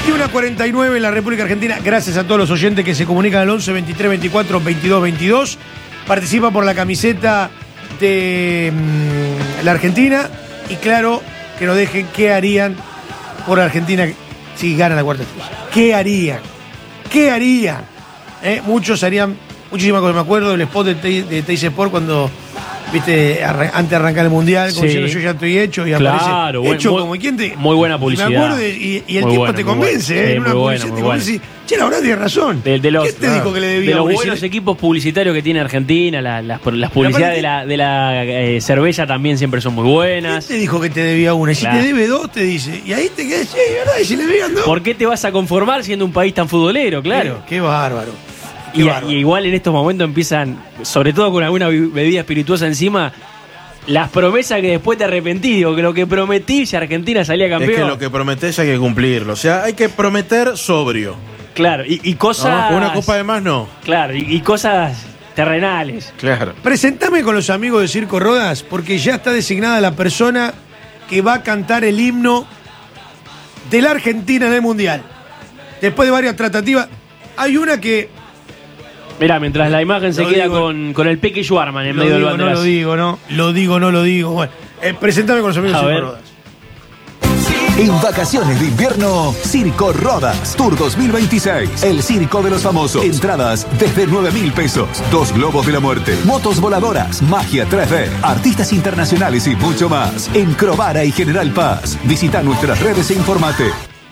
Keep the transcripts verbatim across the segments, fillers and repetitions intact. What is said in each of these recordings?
veintiuno a cuarenta y nueve en la República Argentina. Gracias a todos los oyentes que se comunican al once, veintitrés, veinticuatro, veintidós, veintidós. Participa por la camiseta de mmm, la Argentina. Y claro, que nos dejen qué harían por Argentina si gana la cuarta estrella. ¿Qué harían? ¿Qué harían? ¿Eh? Muchos harían muchísimas cosas. Me acuerdo del spot de, de Teis Sport cuando, viste, antes de arrancar el Mundial, como sí. diciendo yo ya estoy hecho y claro, aparece buen, hecho muy, como quien te... muy buena publicidad. Me acuerdo de, y, y el muy tipo bueno, te convence, bueno. ¿eh? Sí, En una muy bueno, publicidad muy te bueno. convence y, che, la verdad tienes razón. De, de los, ¿Qué te ah, dijo que le debía de los uno? buenos Si le... equipos publicitarios que tiene Argentina, la, las, las publicidades de la, de la eh, cerveza también siempre son muy buenas. ¿Quién te dijo que te debía una? Y Claro. si te debe dos, te dice. Y ahí te quedas, sí, ¿verdad? Y si le debían dos. ¿Por qué te vas a conformar siendo un país tan futbolero? Claro. Qué, qué bárbaro. Qué Y, bárbaro. y igual en estos momentos empiezan, sobre todo con alguna bebida espirituosa encima, las promesas que después te arrepentí. Digo, que lo que prometí si Argentina salía campeón. Es que lo que prometés hay que cumplirlo. O sea, hay que prometer sobrio. Claro, y, y cosas. No, una copa de más no. Claro, y, y cosas terrenales. Claro. Presentame con los amigos de Circo Rodas, porque ya está designada la persona que va a cantar el himno de la Argentina en el Mundial. Después de varias tratativas, hay una que... Mirá, mientras la imagen se Lo queda digo- con, con el Peque Schwarman en Lo medio digo, del no banderas. lo digo, no. Lo digo, no lo digo. Bueno, eh, presentame con los amigos A de Circo ver. Rodas. En vacaciones de invierno, Circo Rodas Tour dos mil veintiséis. El circo de los famosos. Entradas desde nueve mil pesos. Dos globos de la muerte. Motos voladoras. Magia tres D. Artistas internacionales y mucho más. En Crovara y General Paz. Visita nuestras redes e informate.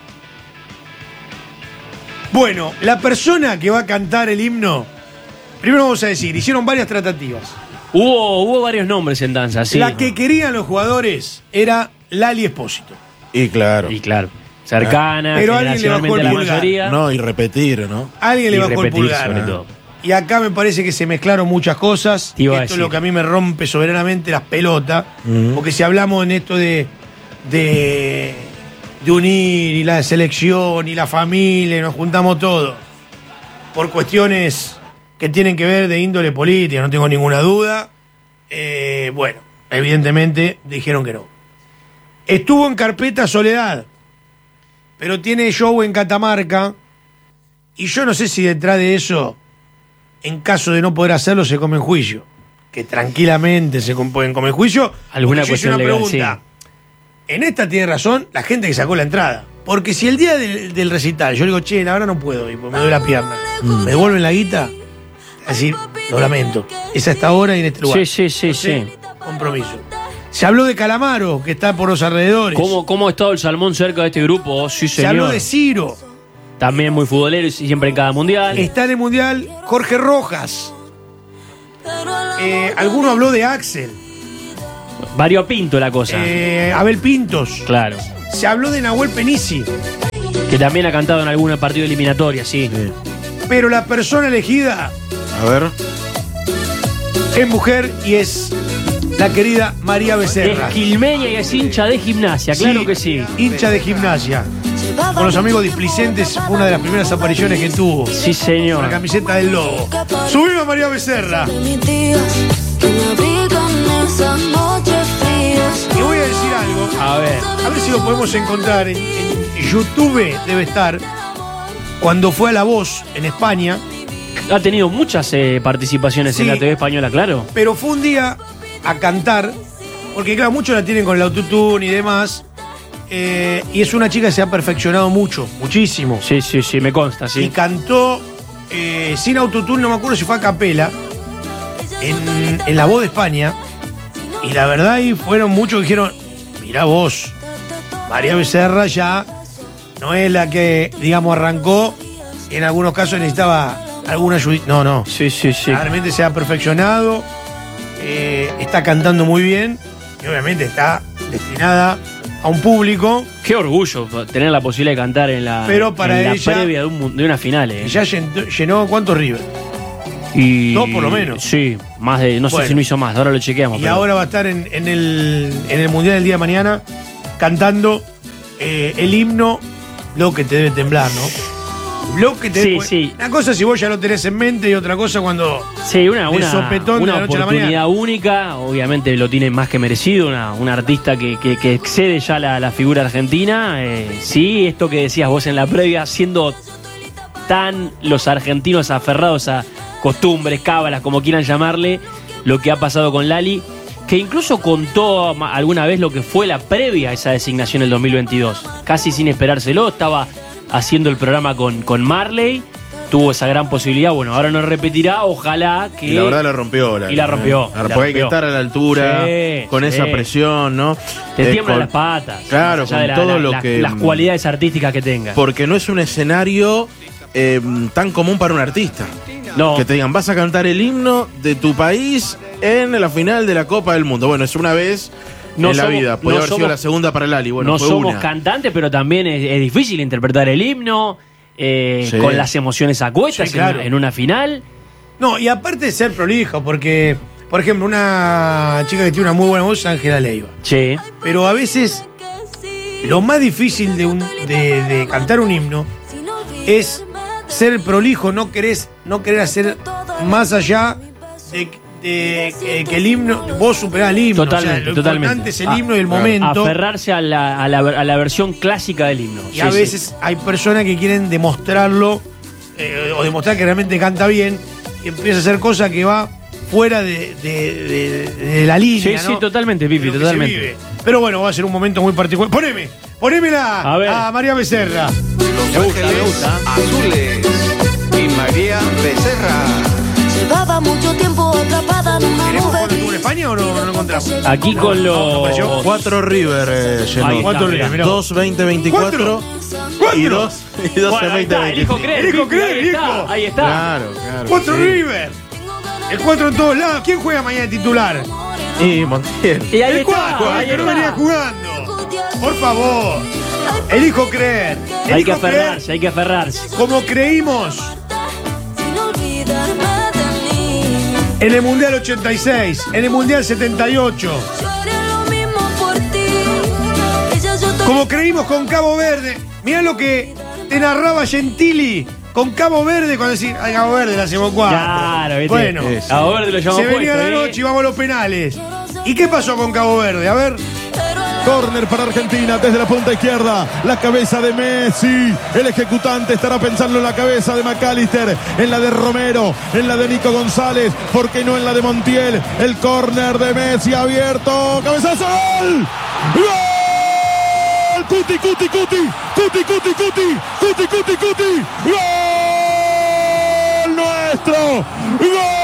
Bueno, la persona que va a cantar el himno, primero vamos a decir, hicieron varias tratativas. Hubo, hubo varios nombres en danza, sí. La que querían los jugadores era Lali Espósito. Y claro. Y claro, cercana, Pero alguien le bajó generacionalmente el la pulgar. mayoría. No, y repetir, ¿no? Alguien le Y bajó el repetir, pulgar. sobre todo. Y acá me parece que se mezclaron muchas cosas. Te iba a Esto es decir. lo que a mí me rompe soberanamente las pelotas. Ujú. Porque si hablamos en esto de, de, de unir y la selección y la familia, y nos juntamos todos por cuestiones que tienen que ver de índole política, no tengo ninguna duda. Eh, bueno, evidentemente dijeron que no. Estuvo en carpeta Soledad, pero tiene show en Catamarca. Y yo no sé si detrás de eso, en caso de no poder hacerlo, se come en juicio. Que tranquilamente se com- pueden comer en juicio. Alguna Porque yo hice cuestión una legal, pregunta. En esta tiene razón la gente que sacó la entrada. Porque si el día del, del recital yo le digo, che, la verdad no puedo ir, porque me duele la pierna. ¿Me devuelven la guita? Así, lo lamento. Es a esta hora y en este lugar. Sí, sí, sí, No sí. sé, compromiso. Se habló de Calamaro, que está por los alrededores. ¿Cómo, ¿Cómo ha estado el Salmón cerca de este grupo? Sí, Se señor. habló de Ciro. También muy futbolero y siempre en cada mundial. Está en el Mundial Jorge Rojas. Eh, alguno habló de Axel. Variopinto la cosa. Eh, Abel Pintos. Claro. Se habló de Nahuel Penisi. Que también ha cantado en algún partido eliminatoria, sí. Sí. Pero la persona elegida A ver. es mujer y es la querida María Becerra. Es quilmeña y es hincha de gimnasia, claro Sí, que sí. Hincha de gimnasia. Con los amigos displicentes, fue una de las primeras apariciones que tuvo. Sí, Con señor. la camiseta del Lobo. Subimos a María Becerra. Y voy a decir algo. A ver. A ver si lo podemos encontrar en, en YouTube, debe estar. Cuando fue a La Voz en España, Ha tenido muchas eh, participaciones Sí. en la T V española, claro. pero fue un día a cantar, porque claro, muchos la tienen con el autotune y demás, eh, y es una chica que se ha perfeccionado mucho, muchísimo. Sí, sí, sí, me consta, Y sí. cantó eh, sin autotune, no me acuerdo si fue a capela, en, en La Voz de España, y la verdad ahí fueron muchos que dijeron, mirá vos, María Becerra ya no es la que, digamos, arrancó, y en algunos casos necesitaba alguna ayuda. No, no. Sí, sí, sí. Realmente se ha perfeccionado, eh, está cantando muy bien, y obviamente está destinada a un público Qué orgullo tener la posibilidad de cantar en la, Pero para en la ella- previa de, un mun- de una final. Eh. que ya llenó, llenó ¿cuántos River? Y, Dos por lo menos. Sí, más de, no Bueno. sé si no hizo más, ahora lo chequeamos. Y pero- ahora va a estar en, en el, en el Mundial del día de mañana cantando eh, el himno, lo que te debe temblar, ¿no? bloque te Sí, pues, sí. Una cosa si vos ya lo tenés en mente y otra cosa cuando. Sí, una, de una, sopetón de una la noche a la oportunidad mañana. única, obviamente lo tiene más que merecido, una, una artista que, que, que excede ya la, la figura argentina. Eh, sí, esto que decías vos en la previa, siendo tan los argentinos aferrados a costumbres, cábalas, como quieran llamarle, lo que ha pasado con Lali, que incluso contó alguna vez lo que fue la previa a esa designación del dos mil veintidós, casi sin esperárselo, estaba haciendo el programa con, con Marley, tuvo esa gran posibilidad, bueno, ahora no repetirá, ojalá que... Y la verdad la rompió. La, y la rompió. ¿eh? La Porque hay que rompió. estar a la altura, Sí, con sí. esa presión, ¿no? Te Eh, tiemblan con- las patas. Claro, más allá con de la- todo la- lo la- que... las cualidades artísticas que tenga. Porque no es un escenario eh, tan común para un artista. No, Que te digan, vas a cantar el himno de tu país en la final de la Copa del Mundo. Bueno, es una vez No en la somos- vida. Podría no haber sido somos- la segunda para Lali. Bueno, no fue somos una. cantantes, pero también es, es difícil interpretar el himno eh, Sí. con las emociones a cuestas Sí, claro. en, en una final. No, y aparte de ser prolijo, porque, por ejemplo, una chica que tiene una muy buena voz es Ángela Leiva. Sí. Pero a veces lo más difícil de, un, de, de cantar un himno es ser prolijo, no querés, no querer hacer más allá de, de que, que el himno, vos superás el himno. Totalmente, o sea, lo totalmente. importante es el Ah, himno y el claro. momento. Aferrarse a la, a, la, a la versión clásica del himno. Y Sí, a sí. veces hay personas que quieren demostrarlo eh, o demostrar que realmente canta bien y empieza a hacer cosas que va fuera de, de- de- de la línea. Sí, ¿no? sí, totalmente, Pipi, De lo que se totalmente. vive. Pero bueno, va a ser un momento muy particular. Poneme, ponémela A ver. a María Becerra. Los Ángeles Azules y María Becerra. Llevaba mucho tiempo atrapada en una ¿Tenemos nube cuando estuvo en España o no, no lo encontramos? Aquí con los... apareció. Cuatro River eh, llenó. Ahí está, ¿Cuánto mirá. le mirá? Dos veinte veinticuatro ¿Cuatro? y dos y dos Bueno, ahí veinte está, el hijo veinticinco. cree, El hijo Pipi, cree, ahí está, hijo. ahí está. Claro, claro. Cuatro sí. River. El cuatro en todos lados. ¿Quién juega mañana de titular? Y Montiel. Y ahí el está, cuatro, ahí el que no está. venía jugando. Por favor. Elijo creer. Hay Elijo que creer aferrarse, hay que aferrarse. como creímos sin olvidarme de mí. en el Mundial ochenta y seis, en el Mundial setenta y ocho, Yo haré lo mismo por ti. Ella yo te- como creímos con Cabo Verde. Mirá lo que te narraba Gentili con Cabo Verde cuando decís, ay, Cabo Verde la hacemos cuatro. Claro, ¿viste? Bueno, Es. A ver, te lo se llamamos venía puesto, la ¿eh? noche y vamos a los penales. ¿Y qué pasó con Cabo Verde? A ver. Córner para Argentina desde la punta izquierda. La cabeza de Messi. El ejecutante estará pensando en la cabeza de McAllister, en la de Romero, en la de Nico González. ¿Por qué no en la de Montiel? El córner de Messi abierto. ¡Cabezazo! ¡Gol! ¡Gol! ¡Cuti, cuti, cuti! ¡Cuti, cuti, cuti! ¡Cuti, cuti, cuti! ¡Gol nuestro! ¡Gol!